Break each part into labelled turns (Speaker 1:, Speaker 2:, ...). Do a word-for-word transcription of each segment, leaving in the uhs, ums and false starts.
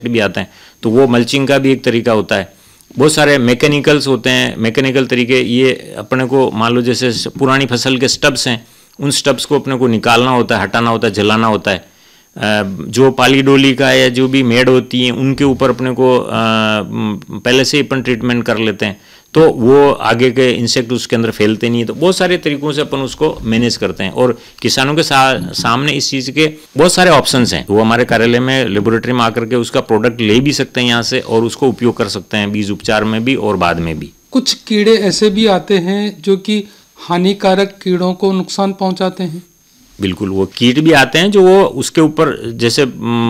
Speaker 1: भी आते हैं, तो वो मल्चिंग का भी एक तरीका होता है। बहुत सारे मैकेनिकल्स होते हैं, मैकेनिकल तरीके, ये अपने को मान लो जैसे पुरानी फसल के स्टब्स हैं, उन स्टब्स को अपने को निकालना होता है, हटाना होता है, जलाना होता है। जो पाली डोली का या जो भी मेड़ होती हैं उनके ऊपर अपने को पहले से ही अपन ट्रीटमेंट कर लेते हैं, तो वो आगे के इंसेक्ट उसके अंदर फैलते नहीं है। तो बहुत सारे तरीकों से अपन उसको मैनेज करते हैं और किसानों के सा, सामने इस चीज़ के बहुत सारे ऑप्शंस हैं। वो हमारे कार्यालय में लेबोरेटरी में आकर के उसका प्रोडक्ट ले भी सकते हैं यहाँ से और उसको उपयोग कर सकते हैं बीज उपचार में भी और बाद में भी।
Speaker 2: कुछ कीड़े ऐसे भी आते हैं जो कि हानिकारक कीड़ों को नुकसान पहुंचाते हैं।
Speaker 1: बिल्कुल, वो कीट भी आते हैं जो वो उसके ऊपर जैसे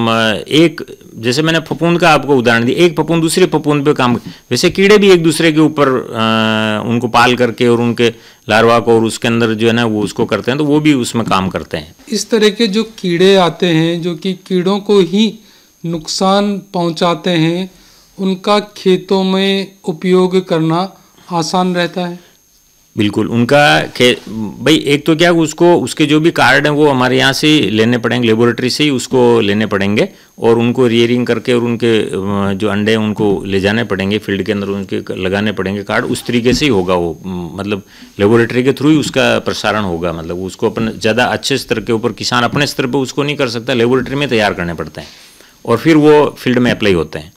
Speaker 1: एक जैसे मैंने फफूंद का आपको उदाहरण दिया, एक फफूंद दूसरे फफूंद पे काम, वैसे कीड़े भी एक दूसरे के ऊपर उनको पाल करके और उनके लार्वा को और उसके अंदर जो है ना वो उसको करते हैं, तो वो भी उसमें काम करते हैं।
Speaker 2: इस तरह के जो कीड़े आते हैं जो कि कीड़ों को ही नुकसान पहुँचाते हैं, उनका खेतों में उपयोग करना आसान रहता है।
Speaker 1: बिल्कुल, उनका खे भाई एक तो क्या उसको उसके जो भी कार्ड हैं वो हमारे यहाँ से लेने पड़ेंगे, लेबोरेटरी से ही उसको लेने पड़ेंगे और उनको रियरिंग करके और उनके जो अंडे हैं उनको ले जाने पड़ेंगे फील्ड के अंदर, उनके लगाने पड़ेंगे कार्ड। उस तरीके से ही होगा वो, मतलब लेबोरेटरी के थ्रू ही उसका प्रसारण होगा। मतलब उसको अपन ज़्यादा अच्छे स्तर के ऊपर किसान अपने स्तर पर उसको नहीं कर सकता, लेबोरेटरी में तैयार करने पड़ते हैं और फिर वो फील्ड में अप्लाई होते हैं।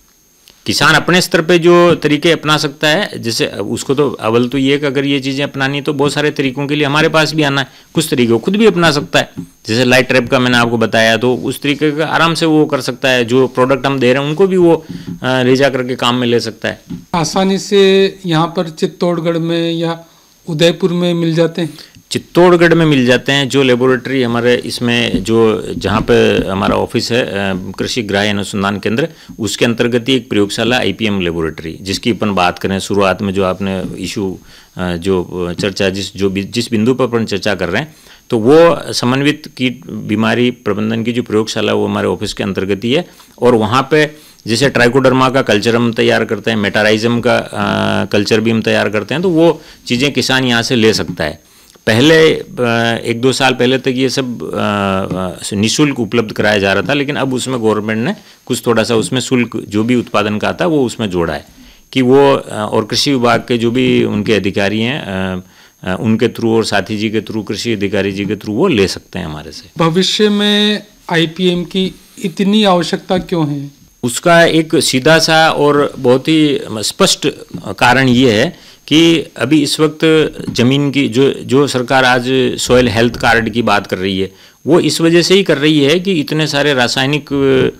Speaker 1: किसान अपने स्तर पे जो तरीके अपना सकता है, जैसे उसको तो अव्वल तो ये कि अगर ये चीज़ें अपनानी तो बहुत सारे तरीकों के लिए हमारे पास भी आना है, कुछ तरीके खुद भी अपना सकता है। जैसे लाइट ट्रैप का मैंने आपको बताया, तो उस तरीके का आराम से वो कर सकता है। जो प्रोडक्ट हम दे रहे हैं उनको भी वो ले जा करके काम में ले सकता है।
Speaker 2: आसानी से यहाँ पर चित्तौड़गढ़ में या उदयपुर में मिल जाते हैं।
Speaker 1: चित्तौड़गढ़ में मिल जाते हैं। जो लेबोरेटरी हमारे इसमें जो जहाँ पे हमारा ऑफिस है कृषि ग्राह्य अनुसंधान केंद्र, उसके अंतर्गत ही एक प्रयोगशाला आईपीएम लेबोरेटरी, जिसकी अपन बात करें शुरुआत में जो आपने इशू जो चर्चा जिस जो जिस बिंदु पर अपन चर्चा कर रहे हैं, तो वो समन्वित कीट बीमारी प्रबंधन की जो प्रयोगशाला वो हमारे ऑफिस के अंतर्गत ही है। और वहाँ पे जैसे ट्राइकोडर्मा का कल्चर हम तैयार करते हैं, मेटाराइजम का आ, कल्चर भी हम तैयार करते हैं, तो वो चीज़ें किसान यहाँ से ले सकता है। पहले एक दो साल पहले तक ये सब निःशुल्क उपलब्ध कराया जा रहा था, लेकिन अब उसमें गवर्नमेंट ने कुछ थोड़ा सा उसमें शुल्क जो भी उत्पादन का आता है वो उसमें जोड़ा है कि वो और कृषि विभाग के जो भी उनके अधिकारी हैं उनके थ्रू और साथी जी के थ्रू, कृषि अधिकारी जी के थ्रू वो ले सकते हैं हमारे से।
Speaker 2: भविष्य में आईपीएम की इतनी आवश्यकता क्यों है?
Speaker 1: उसका एक सीधा सा और बहुत ही स्पष्ट कारण ये है कि अभी इस वक्त ज़मीन की जो जो सरकार आज सॉइल हेल्थ कार्ड की बात कर रही है, वो इस वजह से ही कर रही है कि इतने सारे रासायनिक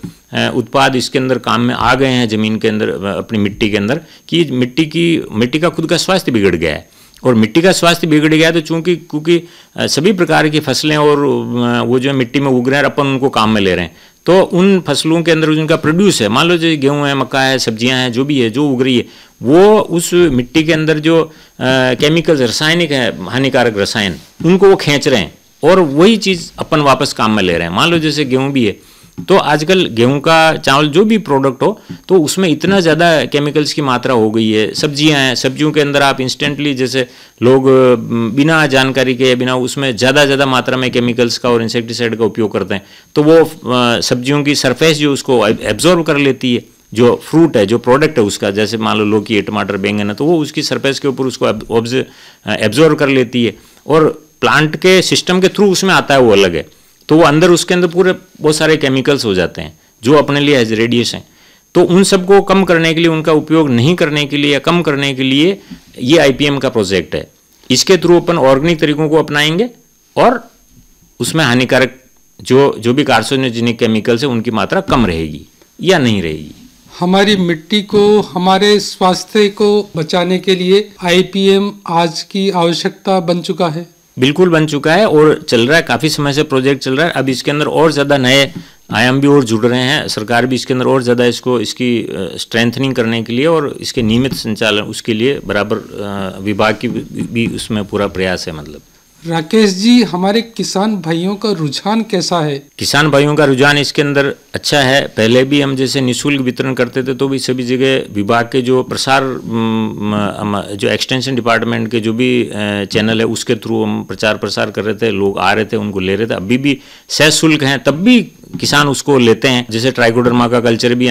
Speaker 1: उत्पाद इसके अंदर काम में आ गए हैं ज़मीन के अंदर, अपनी मिट्टी के अंदर, कि मिट्टी की मिट्टी का खुद का स्वास्थ्य बिगड़ गया है। और मिट्टी का स्वास्थ्य बिगड़ गया है तो चूँकि क्योंकि सभी प्रकार की फसलें और वो जो मिट्टी में उग रहे हैं, अपन उनको काम में ले रहे हैं, तो उन फसलों के अंदर जिनका प्रोड्यूस है, मान लो जो गेहूँ है, मक्का है, सब्जियां हैं, जो भी है जो उग रही है, वो उस मिट्टी के अंदर जो केमिकल्स रासायनिक है, हानिकारक रसायन, उनको वो खींच रहे हैं और वही चीज़ अपन वापस काम में ले रहे हैं। मान लो जैसे गेहूँ भी है, तो आजकल गेहूं का, चावल, जो भी प्रोडक्ट हो, तो उसमें इतना ज़्यादा केमिकल्स की मात्रा हो गई है। सब्जियां हैं, सब्जियों के अंदर आप इंस्टेंटली जैसे लोग बिना जानकारी के, बिना उसमें ज़्यादा ज़्यादा मात्रा में केमिकल्स का और इंसेक्टिसाइड का उपयोग करते हैं, तो वो सब्जियों की सरफेस जो उसको एब्जॉर्ब कर लेती है, जो फ्रूट है, जो प्रोडक्ट है उसका, जैसे मान लो लौकी है, टमाटर, बैंगन है, तो वो उसकी सरफेस के ऊपर उसको एब्जॉर्ब कर लेती है और प्लांट के सिस्टम के थ्रू उसमें आता है, वो अलग है, तो वो अंदर उसके अंदर पूरे बहुत सारे केमिकल्स हो जाते हैं जो अपने लिए एज रेडिएशन हैं। तो उन सब को कम करने के लिए, उनका उपयोग नहीं करने के लिए या कम करने के लिए ये आईपीएम का प्रोजेक्ट है। इसके थ्रू अपन ऑर्गेनिक तरीकों को अपनाएंगे और उसमें हानिकारक जो जो भी कार्सिनोजेनिक केमिकल्स है उनकी मात्रा कम रहेगी या नहीं रहेगी।
Speaker 2: हमारी मिट्टी को, हमारे स्वास्थ्य को बचाने के लिए आईपीएम आज की आवश्यकता बन चुका है।
Speaker 1: बिल्कुल बन चुका है और चल रहा है, काफ़ी समय से प्रोजेक्ट चल रहा है। अब इसके अंदर और ज़्यादा नए आयाम भी और जुड़ रहे हैं। सरकार भी इसके अंदर और ज़्यादा इसको इसकी स्ट्रेंथनिंग करने के लिए और इसके नियमित संचालन उसके लिए बराबर विभाग की भी उसमें पूरा प्रयास है। मतलब
Speaker 2: राकेश जी, हमारे किसान भाइयों का रुझान कैसा है?
Speaker 1: किसान भाइयों का रुझान इसके अंदर अच्छा है। पहले भी हम जैसे निःशुल्क वितरण करते थे तो भी सभी जगह विभाग के जो प्रसार जो एक्सटेंशन डिपार्टमेंट के जो भी चैनल है उसके थ्रू हम प्रचार प्रसार कर रहे थे, लोग आ रहे थे, उनको ले रहे थे। अभी भी सशुल्क हैं तब भी किसान उसको लेते हैं। जैसे ट्राइकोडर्मा का कल्चर भी